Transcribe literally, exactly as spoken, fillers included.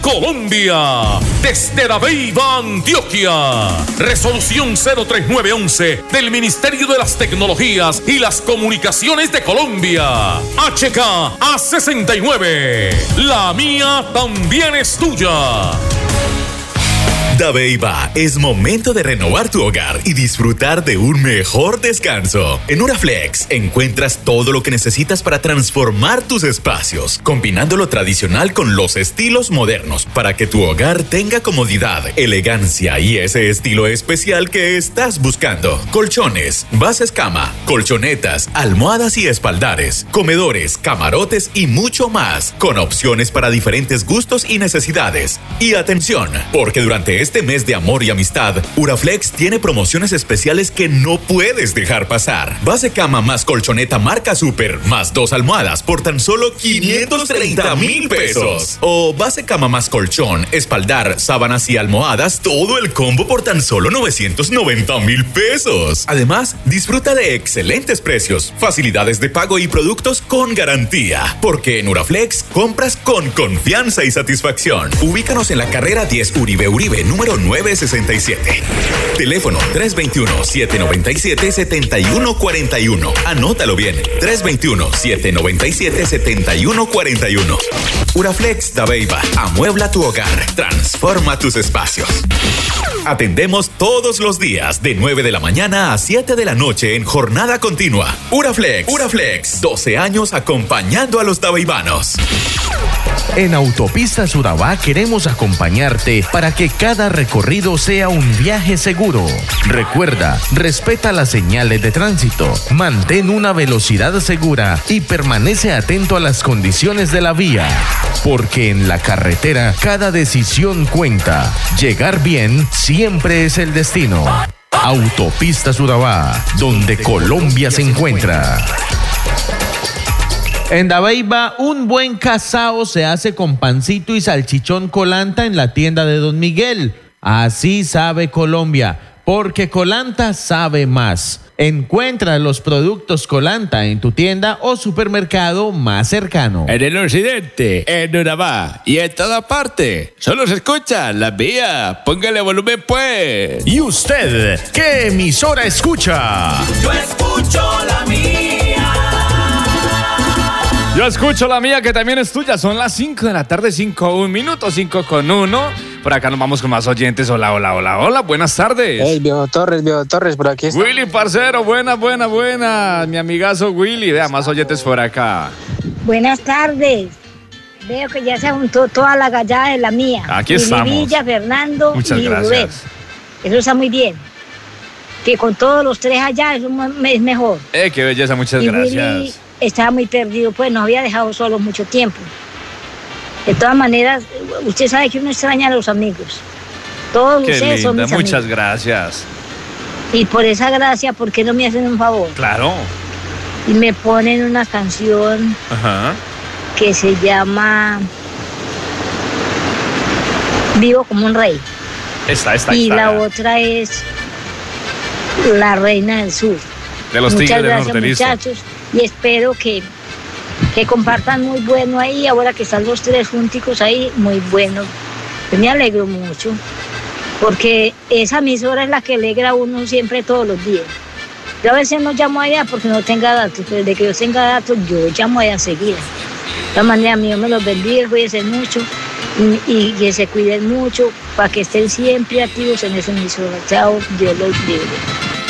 Colombia, desde La Beiba, Antioquia. Resolución cero tres nueve once del Ministerio de las Tecnologías y las Comunicaciones de Colombia. H K A sesenta y nueve. La mía también es tuya. Dabeiba, es momento de renovar tu hogar y disfrutar de un mejor descanso. En Uraflex encuentras todo lo que necesitas para transformar tus espacios, combinando lo tradicional con los estilos modernos para que tu hogar tenga comodidad, elegancia y ese estilo especial que estás buscando. Colchones, bases cama, colchonetas, almohadas y espaldares, comedores, camarotes y mucho más, con opciones para diferentes gustos y necesidades. Y atención, porque durante este Este mes de amor y amistad, Uraflex tiene promociones especiales que no puedes dejar pasar. Base cama más colchoneta marca Super, más dos almohadas por tan solo quinientos treinta mil pesos. O base cama más colchón, espaldar, sábanas y almohadas, todo el combo por tan solo novecientos noventa mil pesos. Además, disfruta de excelentes precios, facilidades de pago y productos con garantía. Porque en Uraflex compras con confianza y satisfacción. Ubícanos en la carrera diez Uribe Uribe, número nueve sesenta y siete. Teléfono tres dos uno, siete nueve siete, siete uno cuatro uno. Anótalo bien. tres dos uno, siete nueve siete, siete uno cuatro uno. Uraflex Dabeiba. Amuebla tu hogar. Transforma tus espacios. Atendemos todos los días de nueve de la mañana a siete de la noche en jornada continua. Uraflex. Uraflex. doce años acompañando a los dabeibanos. En Autopistas Urabá queremos acompañarte para que cada recorrido sea un viaje seguro. Recuerda, respeta las señales de tránsito, mantén una velocidad segura y permanece atento a las condiciones de la vía. Porque en la carretera cada decisión cuenta. Llegar bien siempre es el destino. Autopistas Urabá, donde Colombia se encuentra. En Dabeiba, un buen casao se hace con pancito y salchichón Colanta en la tienda de Don Miguel. Así sabe Colombia, porque Colanta sabe más. Encuentra los productos Colanta en tu tienda o supermercado más cercano. En el occidente, en Urabá y en toda parte. Solo se escucha La Mía. Póngale volumen pues. ¿Y usted qué emisora escucha? Yo escucho La Mía. Yo escucho La Mía, que también es tuya. Son las cinco de la tarde, cinco un minuto, cinco con uno. Por acá nos vamos con más oyentes. Hola, hola, hola, hola. Buenas tardes. Hey, viejo Torres, viejo Torres, por aquí está. Willy, parcero, buena, buena, buena. Mi amigazo Willy. Vea, más oyentes por acá. Buenas tardes. Veo que ya se juntó toda la gallada de La Mía. Aquí Willy estamos. Villa, Fernando Muchas y gracias. Rubén. Eso está muy bien. Que con todos los tres allá eso es mejor. Eh, qué belleza, muchas y gracias. Willy estaba muy perdido, pues nos había dejado solo mucho tiempo. De todas maneras, usted sabe que uno extraña a los amigos. Todos Qué ustedes son linda, mis muchas amigos. gracias. Y por esa gracia, ¿por qué no me hacen un favor? Claro. Y me ponen una canción Ajá. que se llama Vivo como un rey. Está, está, Y está. la otra es La Reina del Sur. De los Muchas Tigres del gracias, Norte, listo. muchachos, y espero que, que compartan muy bueno ahí, ahora que están los tres junticos ahí, muy bueno. Yo me alegro mucho, porque esa emisora es la que alegra a uno siempre todos los días. Yo a veces no llamo allá porque no tenga datos, pero desde que yo tenga datos, yo llamo allá enseguida. De todas maneras, Dios me los bendiga, cuídense mucho y, y que se cuiden mucho para que estén siempre activos en esa emisora. Chao, Dios los libre.